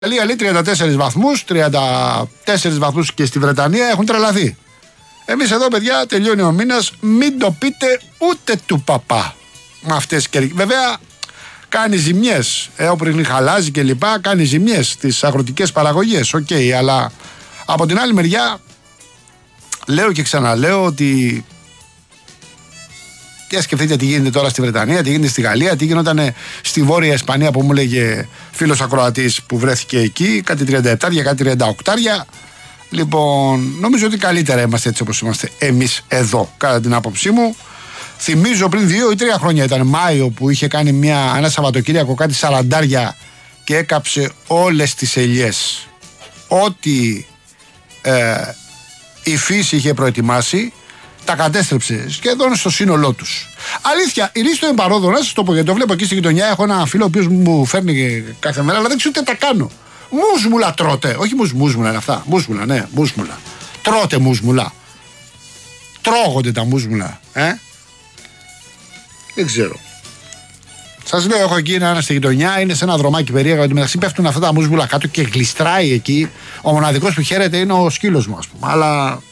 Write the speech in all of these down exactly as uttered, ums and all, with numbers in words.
Γαλλία λέει τριάντα τέσσερις βαθμούς, τριάντα τέσσερις βαθμούς και στη Βρετανία έχουν τρελαθεί. Εμείς εδώ, παιδιά, τελειώνει ο μήνας, μην το πείτε ούτε του παπά. Με αυτές και βέβαια κάνει ζημιές, ε, όπου ρίχνει χαλάζι και λοιπά, κάνει ζημιές στις αγροτικές παραγωγές, οκ, okay, αλλά από την άλλη μεριά λέω και ξαναλέω ότι τι σκεφτείτε τι γίνεται τώρα στη Βρετανία, τι γίνεται στη Γαλλία, τι γινόταν στη Βόρεια Ισπανία που μου έλεγε φίλος ακροατής που βρέθηκε εκεί, κάτι τριάντα επτά, κάτι τριάντα οκτώ. Λοιπόν, νομίζω ότι καλύτερα είμαστε έτσι όπως είμαστε εμείς εδώ, κατά την άποψή μου. Θυμίζω πριν δύο ή τρία χρόνια ήταν Μάιο που είχε κάνει μια, ένα Σαββατοκύριακο κάτι σαραντάρια και έκαψε όλες τις ελιές. Ό,τι ε, η φύση είχε προετοιμάσει τα κατέστρεψε σχεδόν στο σύνολό τους. Αλήθεια, η ρίση του εμπαρόδο, να σας το πω γιατί το βλέπω εκεί στη γειτονιά. Έχω ένα φίλο ο οποίος μου φέρνει κάθε μέρα, αλλά δεν ξέρω τι τα κάνω. Μουσμουλα τρώτε, όχι μουσμούλα είναι αυτά. Μουσμουλα, ναι, μουσμουλα. Τρώτε μουσμουλα. Τρώγονται τα μουσμουλα, ε. Δεν ξέρω. Σας λέω, έχω εκεί ένα στη γειτονιά, είναι σε ένα δρομάκι περίεργο. Ότι μεταξύ πέφτουν αυτά τα μουσμουλα κάτω και γλιστράει εκεί. Ο μοναδικός που χαίρεται είναι ο σκύλος μου, ας πούμε. Αλλά.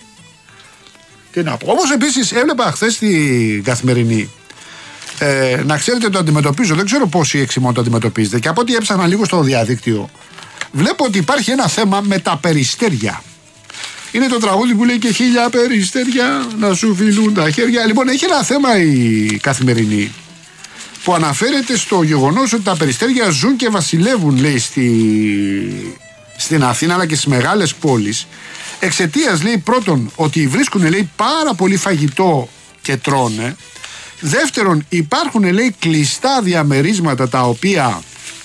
Τι να πω. Όμως επίσης έβλεπα χθες στην Καθημερινή. Ε, να ξέρετε, το αντιμετωπίζω. Δεν ξέρω πόσοι εξημών το αντιμετωπίζετε. Και από ό,τι έψαχνα λίγο στο διαδίκτυο, βλέπω ότι υπάρχει ένα θέμα με τα περιστέρια. Είναι το τραγούδι που λέει και χίλια περιστέρια να σου φιλούν τα χέρια. Λοιπόν, έχει ένα θέμα η Καθημερινή που αναφέρεται στο γεγονός ότι τα περιστέρια ζουν και βασιλεύουν, λέει, στη... στην Αθήνα αλλά και στις μεγάλες πόλεις. Εξαιτίας, λέει, πρώτον ότι βρίσκουν, λέει, πάρα πολύ φαγητό και τρώνε. Δεύτερον, υπάρχουν, λέει, κλειστά διαμερίσματα τα οποία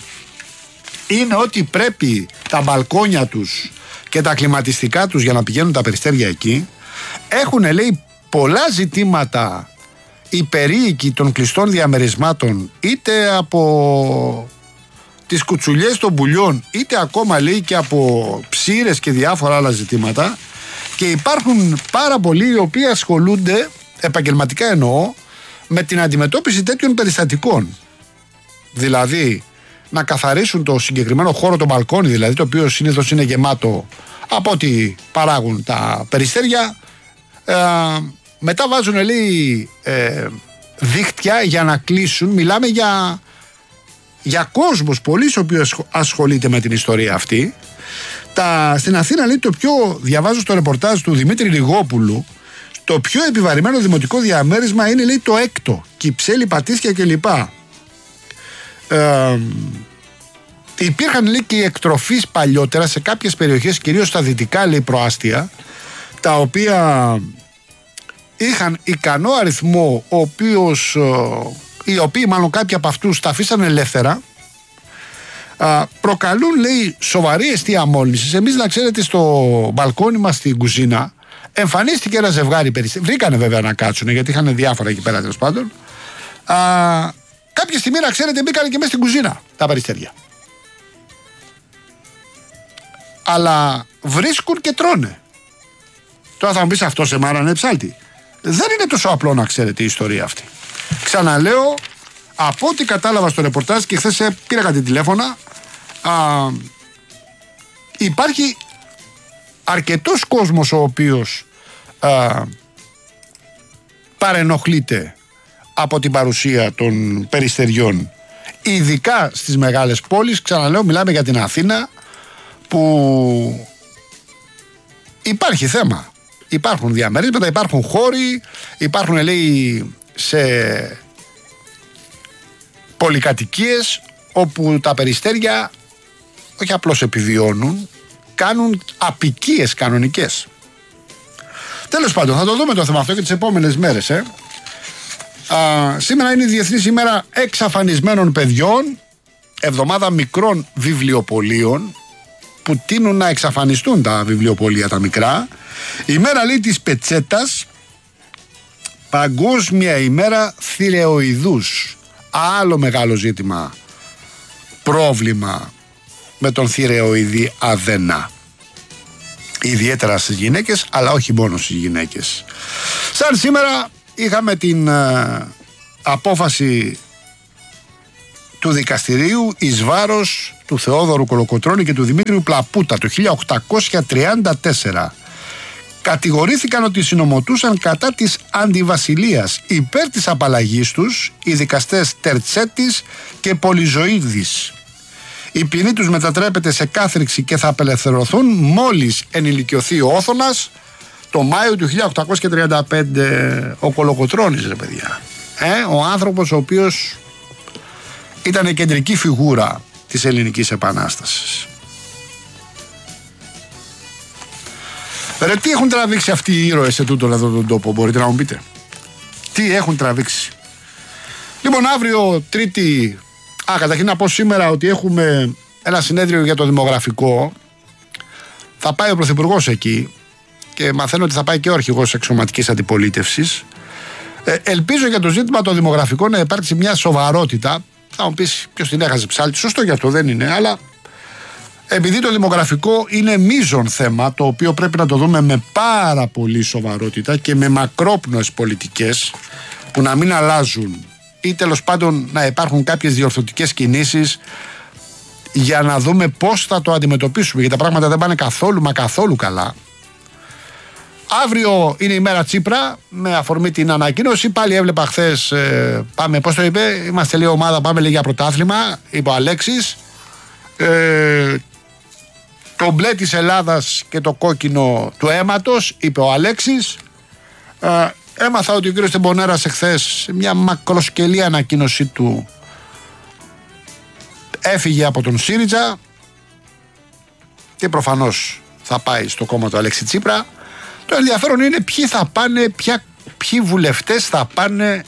είναι ότι πρέπει τα μπαλκόνια τους και τα κλιματιστικά τους για να πηγαίνουν τα περιστέρια εκεί. Έχουν, λέει, πολλά ζητήματα οι περίοικοι των κλειστών διαμερισμάτων, είτε από τις κουτσουλιές των πουλιών, είτε ακόμα, λέει, και από ψήρες και διάφορα άλλα ζητήματα. Και υπάρχουν πάρα πολλοί οι οποίοι ασχολούνται, επαγγελματικά εννοώ, με την αντιμετώπιση τέτοιων περιστατικών. Δηλαδή να καθαρίσουν το συγκεκριμένο χώρο, το μπαλκόνι δηλαδή, το οποίο συνήθως είναι γεμάτο από ό,τι παράγουν τα περιστέρια. ε, μετά βάζουν, λέει, ε, δίχτυα για να κλείσουν. Μιλάμε για, για κόσμος πολύς ο οποίος ασχολείται με την ιστορία αυτή. Τα, στην Αθήνα, λέει, το πιο, διαβάζω στο ρεπορτάζ του Δημήτρη Ριγόπουλου, το πιο επιβαρημένο δημοτικό διαμέρισμα είναι, λέει, το έκτο, Κυψέλη, Πατήσια κλπ. Ε, υπήρχαν, λέει, και οι εκτροφείς παλιότερα σε κάποιες περιοχές, κυρίως στα δυτικά, λέει, προάστια, τα οποία είχαν ικανό αριθμό, ο οποίος, οι οποίοι μάλλον κάποιοι από αυτούς τα αφήσανε ελεύθερα. Α, προκαλούν, λέει, σοβαρή αιστεία μόλυνσης. Εμείς, να ξέρετε, στο μπαλκόνι μας στην κουζίνα εμφανίστηκε ένα ζευγάρι περιστέρια. Βρήκανε βέβαια να κάτσουν γιατί είχαν διάφορα εκεί πέρα, τέλος πάντων. Α, κάποια στιγμή, να ξέρετε, μπήκανε και μέσα στην κουζίνα τα περιστέρια. Αλλά βρίσκουν και τρώνε. Τώρα θα μου πεις, αυτό σε μάρανε ψάλτη. Δεν είναι τόσο απλό, να ξέρετε, η ιστορία αυτή. Ξαναλέω, από ό,τι κατάλαβα στο ρεπορτάζ και χθες πήρα κάτι τηλέφωνα, α, υπάρχει αρκετός κόσμος ο οποίος α, παρενοχλείται από την παρουσία των περιστεριών, ειδικά στις μεγάλες πόλεις. Ξαναλέω, μιλάμε για την Αθήνα που υπάρχει θέμα. Υπάρχουν διαμερίσματα, υπάρχουν χώροι, υπάρχουν, λέει, σε πολυκατοικίες όπου τα περιστέρια όχι απλώς επιβιώνουν, κάνουν απικίες κανονικές. Τέλος πάντων, θα το δούμε το θέμα αυτό και τις επόμενες μέρες. Ε. Α, σήμερα είναι η Διεθνής ημέρα εξαφανισμένων παιδιών, εβδομάδα μικρών βιβλιοπωλείων που τείνουν να εξαφανιστούν τα βιβλιοπωλεία τα μικρά. Η μέρα, λέει, της πετσέτας, παγκόσμια ημέρα θηρεοειδούς. Άλλο μεγάλο ζήτημα, πρόβλημα με τον θηρεοειδή αδένα. Ιδιαίτερα στις γυναίκες, αλλά όχι μόνο στις γυναίκες. Σαν σήμερα είχαμε την ε, απόφαση του δικαστηρίου εις βάρος του Θεόδωρου Κολοκοτρώνη και του Δημήτριου Πλαπούτα το χίλια οκτακόσια τριάντα τέσσερα. Κατηγορήθηκαν ότι συνομωτούσαν κατά της αντιβασιλείας. Υπέρ της απαλλαγής τους οι δικαστές Τερτσέτης και Πολυζωίδης. Η ποινή τους μετατρέπεται σε κάθριξη και θα απελευθερωθούν μόλις ενηλικιωθεί ο Όθωνας το Μάιο του χίλια οκτακόσια τριάντα πέντε. Ο Κολοκοτρώνης, ρε παιδιά, ε, ο άνθρωπος ο οποίος ήταν η κεντρική φιγούρα της Ελληνικής Επανάστασης. Ρε, τι έχουν τραβήξει αυτοί οι ήρωες σε τούτον εδώ τον τόπο, μπορείτε να μου πείτε? Τι έχουν τραβήξει? Λοιπόν, αύριο Τρίτη, α, καταρχήν να πω σήμερα ότι έχουμε ένα συνέδριο για το δημογραφικό. Θα πάει ο Πρωθυπουργός εκεί και μαθαίνω ότι θα πάει και ο αρχηγός εξωματικής αντιπολίτευσης. Ε, ελπίζω για το ζήτημα το δημογραφικό να υπάρξει μια σοβαρότητα. Θα μου πεις ποιος την έχασε ψάλτη, σωστό για αυτό δεν είναι, αλλά επειδή το δημογραφικό είναι μείζον θέμα το οποίο πρέπει να το δούμε με πάρα πολύ σοβαρότητα και με μακρόπνοες πολιτικές που να μην αλλάζουν ή τέλος πάντων να υπάρχουν κάποιες διορθωτικές κινήσεις για να δούμε πώς θα το αντιμετωπίσουμε, γιατί τα πράγματα δεν πάνε καθόλου μα καθόλου καλά. Αύριο είναι η μέρα Τσίπρα με αφορμή την ανακοίνωση. Πάλι έβλεπα χθες, ε, πάμε, πώς το είπε, είμαστε λίγο ομάδα, πάμε λίγο για πρωτάθλημα, είπε ο Αλέξης. Ε, το μπλε της Ελλάδας και το κόκκινο του αίματος, είπε ο Αλέξης. Ε, έμαθα ότι ο κύριος Τεμπονέρας εχθές σε μια μακροσκελή ανακοίνωσή του έφυγε από τον ΣΥΡΙΖΑ και προφανώς θα πάει στο κόμμα του Αλέξη Τσίπρα. Το ενδιαφέρον είναι ποιοι θα πάνε, ποια, ποιοι βουλευτές θα πάνε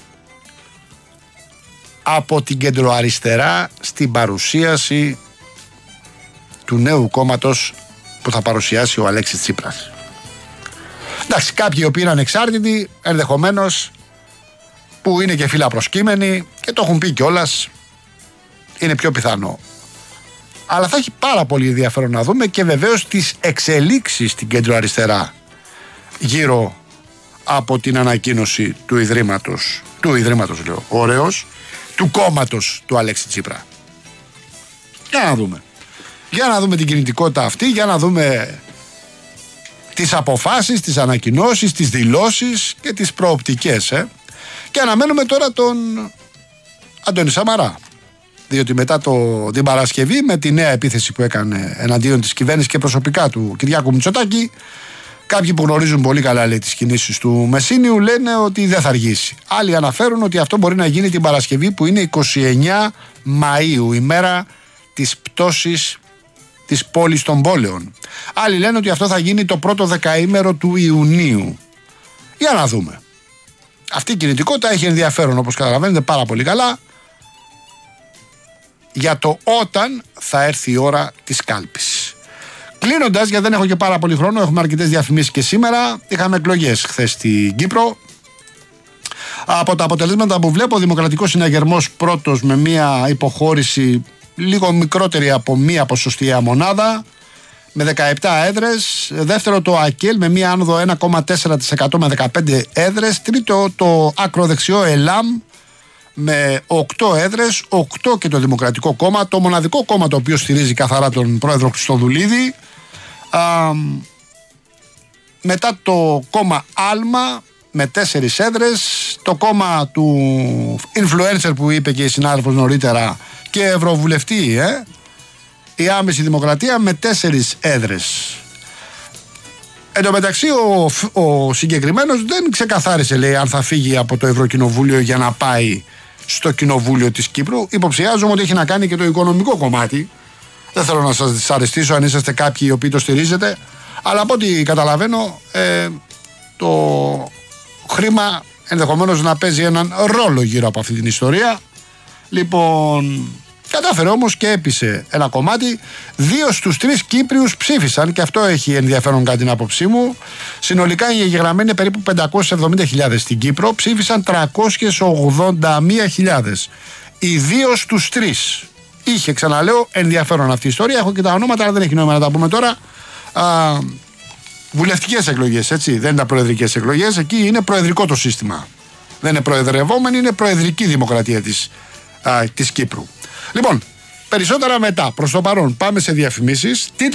από την κεντροαριστερά στην παρουσίαση του νέου κόμματος που θα παρουσιάσει ο Αλέξης Τσίπρας. Εντάξει, κάποιοι οι οποίοι είναι ανεξάρτητοι, ενδεχομένως που είναι και φύλλα προσκύμενοι και το έχουν πει κιόλας, είναι πιο πιθανό. Αλλά θα έχει πάρα πολύ ενδιαφέρον να δούμε και βεβαίως τις εξελίξεις στην κεντροαριστερά γύρω από την ανακοίνωση του Ιδρύματος, του Ιδρύματος λέω, ωραίος, του κόμματος του Αλέξη Τσίπρα. Για να δούμε. Για να δούμε την κινητικότητα αυτή, για να δούμε τις αποφάσεις, τις ανακοινώσεις, τις δηλώσεις και τις προοπτικές. Ε. Και αναμένουμε τώρα τον Αντώνη Σαμαρά. Διότι μετά το, την Παρασκευή, με τη νέα επίθεση που έκανε εναντίον της κυβέρνησης και προσωπικά του Κυριάκου Μητσοτάκη, κάποιοι που γνωρίζουν πολύ καλά, λέει, τις κινήσεις του Μεσσίνιου λένε ότι δεν θα αργήσει. Άλλοι αναφέρουν ότι αυτό μπορεί να γίνει την Παρασκευή που είναι εικοστή ενάτη Μαΐου, η μέρα της πτώσης της πόλης των πόλεων. Άλλοι λένε ότι αυτό θα γίνει το πρώτο δεκαήμερο του Ιουνίου. Για να δούμε. Αυτή η κινητικότητα έχει ενδιαφέρον, όπως καταλαβαίνετε πάρα πολύ καλά, για το όταν θα έρθει η ώρα της κάλπης. Κλείνοντας, γιατί δεν έχω και πάρα πολύ χρόνο, έχουμε αρκετές διαφημίσεις και σήμερα. Είχαμε εκλογές χθες στην Κύπρο. Από τα αποτελέσματα που βλέπω, ο Δημοκρατικός Συναγερμός πρώτος με μια υποχώρηση λίγο μικρότερη από μία ποσοστιαία μονάδα, με δεκαεπτά έδρες. Δεύτερο το ΑΚΕΛ με μία άνοδο ένα κόμμα τέσσερα τοις εκατό με δεκαπέντε έδρες. Τρίτο το ακροδεξιό ΕΛΑΜ με οκτώ έδρες, οκτώ και το Δημοκρατικό Κόμμα, το μοναδικό κόμμα το οποίο στηρίζει καθαρά τον πρόεδρο Χριστοδουλίδη. Α, μετά το κόμμα Άλμα με τέσσερις έδρες, το κόμμα του influencer που είπε και η συνάδελφος νωρίτερα και ευρωβουλευτή, ε, η Άμεση Δημοκρατία με τέσσερις έδρες. Εν τω μεταξύ ο, ο συγκεκριμένος δεν ξεκαθάρισε, λέει, αν θα φύγει από το Ευρωκοινοβούλιο για να πάει στο Κοινοβούλιο της Κύπρου. Υποψιάζομαι ότι έχει να κάνει και το οικονομικό κομμάτι. Δεν θέλω να σας δυσαρεστήσω αν είσαστε κάποιοι οι οποίοι το στηρίζετε, αλλά από ό,τι καταλαβαίνω ε, το χρήμα ενδεχομένως να παίζει έναν ρόλο γύρω από αυτή την ιστορία. Λοιπόν, κατάφερε όμως και έπεισε ένα κομμάτι. Δύο στους τρεις Κύπριους ψήφισαν και αυτό έχει ενδιαφέρον κατά την άποψή μου. Συνολικά οι εγγεγραμμένοι είναι περίπου πεντακόσιες εβδομήντα χιλιάδες στην Κύπρο, ψήφισαν τριακόσιες ογδόντα μία χιλιάδες. Οι δύο στους τρεις. Είχε, ξαναλέω, ενδιαφέρον αυτή η ιστορία. Έχω και τα ονόματα, αλλά δεν έχει νόημα να τα πούμε τώρα. Α, βουλευτικές εκλογές, έτσι. Δεν είναι τα προεδρικές εκλογές. Εκεί είναι προεδρικό το σύστημα. Δεν είναι προεδρευόμενη, είναι προεδρική δημοκρατία της, α, της Κύπρου. Λοιπόν, περισσότερα μετά. Προς το παρόν πάμε σε διαφημίσεις.